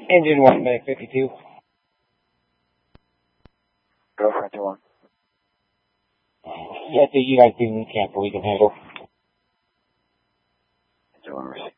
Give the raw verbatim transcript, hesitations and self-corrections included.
Engine one, Medic fifty-two. Go for engine one. Yeah, I think you guys do cancel, we can handle. Engine one received.